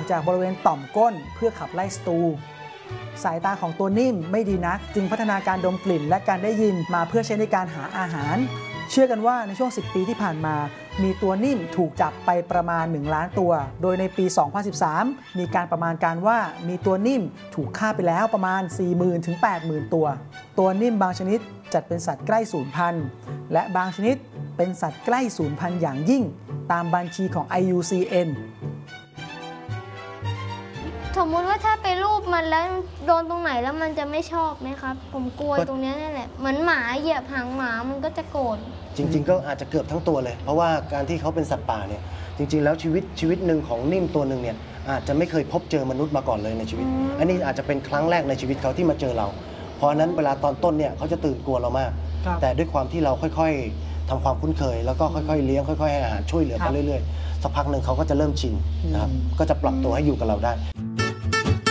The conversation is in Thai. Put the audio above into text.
จากบริเวณต่อมก้นเพื่อขับไล่ศัตรูสายตาของตัวนิ่มไม่ดีนักจึงพัฒนาการดมกลิ่นและการได้ยินมาเพื่อใช้ในการหาอาหารเชื่อกันว่าในช่วง10 ปีที่ผ่านมามีตัวนิ่มถูกจับไปประมาณ1 ล้านตัวโดยในปี 2013 มีการประมาณการว่ามีตัวนิ่มถูกฆ่าไปแล้วประมาณ 40,000 ถึง 80,000 ตัวนิ่มบางชนิดจัดเป็นสัตว์ใกล้สูญพันธุ์และบางชนิดเป็นสัตว์ใกล้สูญพันธุ์อย่างยิ่งตามบัญชีของ IUCN สมมุติว่าถ้าไปรูปมันแล้วโดนตรงไหนแล้วมันจะไม่ชอบไหมครับผมกลัวตรงนี้นี่แหละเหมือนหมาเหยียบหางหมามันก็จะโกรธจริงๆก็อาจจะเกือบทั้งตัวเลยเพราะว่าการที่เขาเป็นสัตว์ป่าเนี่ยจริงๆแล้วชีวิตหนึ่งของนิ่มตัวหนึ่งเนี่ยอาจจะไม่เคยพบเจอมนุษย์มาก่อนเลยในชีวิตอันนี้อาจจะเป็นครั้งแรกในชีวิตเขาที่มาเจอเราเพราะนั้นเวลาตอนต้นเนี่ยเขาจะตื่นกลัวเรามากแต่ด้วยความที่เราค่อยๆทำความคุ้นเคยแล้วก็ค่อยๆเลี้ยงค่อยๆให้อาหารช่วยเหลือเขาเรื่อยๆสักพักหนึ่งเขาก็จะเริ่มชินนะครับก็จะปรับตัวให้อยู่กับเราได้